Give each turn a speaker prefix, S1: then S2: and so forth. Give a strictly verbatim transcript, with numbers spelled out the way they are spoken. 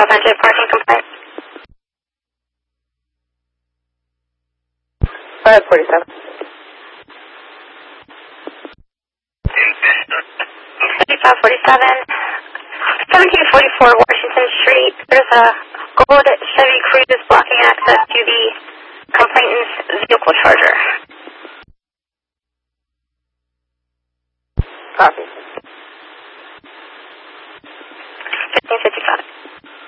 S1: South N J parking complaint.
S2: five forty-seven.
S1: five forty-seven. seventeen forty-four Washington Street. There's a gold Chevy Cruze blocking access to the complainant's vehicle charger.
S2: Copy.